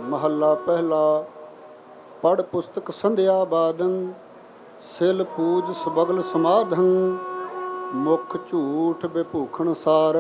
ਮਹੱਲਾ ਪਹਿਲਾ। ਪੜ੍ਹ ਪੁਸਤਕ ਸੰਧਿਆ ਬਾਦਨ, ਸਿਲ ਪੂਜ ਸਬਗਲ ਸਮਾਧਨ, ਮੁਖ ਝੂਠ ਬਿਭੂਖਣ ਸਾਰ।